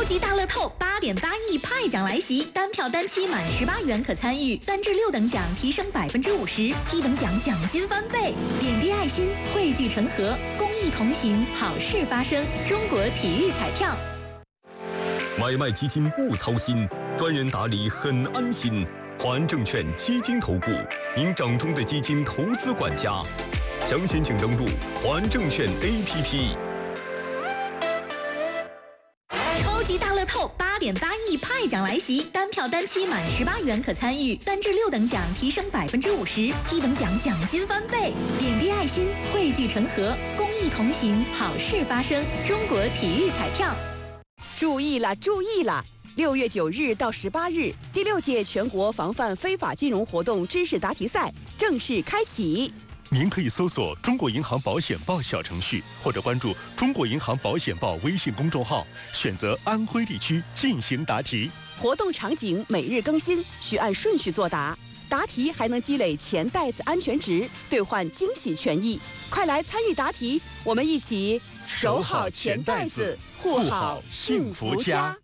级大乐透8.8亿派奖来袭，单票单期满18元可参与，3至6等奖提升50%，7等奖奖金翻倍。点滴爱心，汇聚成河，公益同行，好事发生。中国体育彩票。 买卖基金不操心，专人打理很安心。华安证券基金投顾，您掌中的基金投资管家。详情请登录华安证券 APP。 超级大乐透8.8亿派奖来袭，单票单期满18元可参与，3至6等奖提升50%，7等奖奖金翻倍。点滴爱心，汇聚成河，公益同行，好事发生。中国体育彩票。 注意了，注意了！6月9日到18日，第6届全国防范非法金融活动知识答题赛正式开启。 您可以搜索中国银行保险报小程序，或者关注中国银行保险报微信公众号，选择安徽地区进行答题。 活动场景每日更新，需按顺序作答。答题还能积累钱袋子安全值，兑换惊喜权益。快来参与答题，我们一起守好钱袋子，护好幸福家。